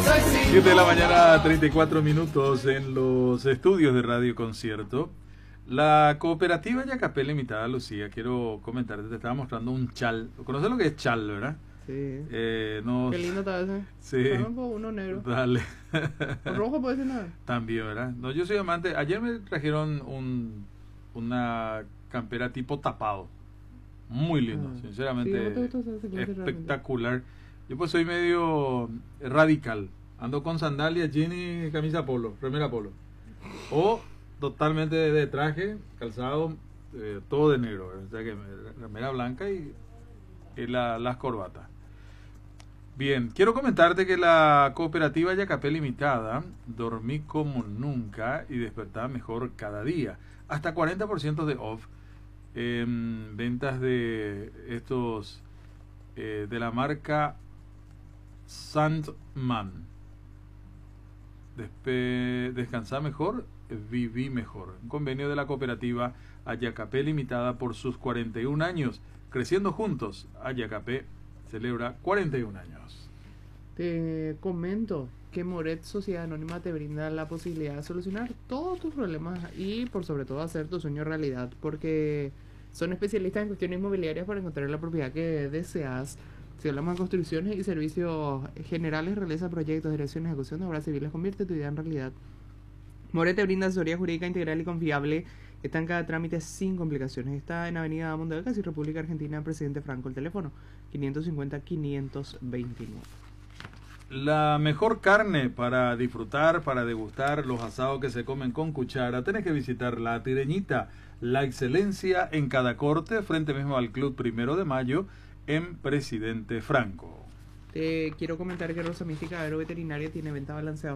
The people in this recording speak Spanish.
7 de la mañana, 34 minutos en los estudios de Radio Concierto. La cooperativa Yacapé Limitada, Lucía, quiero comentarte, te estaba mostrando un chal. ¿Conoces lo que es chal, verdad? Sí. Qué lindo está ese. Sí. Uno negro. Dale. ¿O rojo puede ser nada? También, ¿verdad? No, yo soy amante. Ayer me trajeron una campera tipo tapado. Muy lindo, sinceramente. Sí, espectacular. Yo pues soy medio radical. Ando con sandalias, jeans y camisa polo, remera polo. O totalmente de traje, calzado, todo de negro. O sea que remera blanca y las corbatas. Bien, quiero comentarte que la cooperativa Yacapé Limitada, dormí como nunca y despertaba mejor cada día. Hasta 40% de off en ventas de estos de la marca Sandman. Descansar mejor, viví mejor. Un convenio de la cooperativa Ayacapé Limitada por sus 41 años. Creciendo juntos, Ayacapé celebra 41 años. Te comento que Moret Sociedad Anónima te brinda la posibilidad de solucionar todos tus problemas y por sobre todo hacer tu sueño realidad, porque son especialistas en cuestiones inmobiliarias para encontrar la propiedad que deseas. Si hablamos de construcciones y servicios generales, realiza proyectos, direcciones, ejecución de obras civiles, convierte tu idea en realidad. Moret te brinda asesoría jurídica integral y confiable. Está en cada trámite sin complicaciones. Está en Avenida Monte de Casi, República Argentina, Presidente Franco. El teléfono 550-529. La mejor carne para disfrutar, para degustar los asados que se comen con cuchara, tenés que visitar La Tireñita, la excelencia en cada corte, frente mismo al Club 1 de Mayo, en Presidente Franco. Te quiero comentar que Rosa Mística Agroveterinaria tiene venta balanceada